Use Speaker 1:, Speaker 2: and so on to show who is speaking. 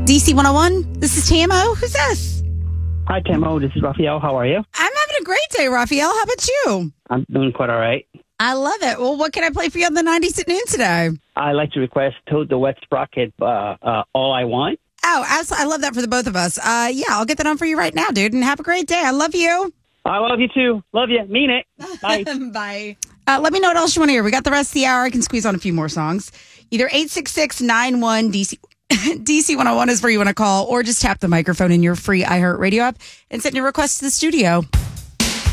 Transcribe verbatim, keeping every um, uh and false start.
Speaker 1: D C one oh one. This is T M O. Who's this?
Speaker 2: Hi, T M O. This is Raphael. How are you?
Speaker 1: I'm having a great day, Raphael. How about you?
Speaker 2: I'm doing quite all right.
Speaker 1: I love it. Well, what can I play for you on the nineties at noon today?
Speaker 2: I'd like to request Toad the Wet Sprocket, uh, uh, All I Want.
Speaker 1: Oh, absolutely. I love that for the both of us. Uh, yeah, I'll get that on for you right now, dude. And have a great day. I love you.
Speaker 2: I love you, too. Love you. Mean it. Bye.
Speaker 1: Bye. Uh, let me know what else you want to hear. We got the rest of the hour. I can squeeze on a few more songs. Either eight six six nine one D C D C one oh one is where you want to call, or just tap the microphone in your free iHeartRadio app and send your request to the studio.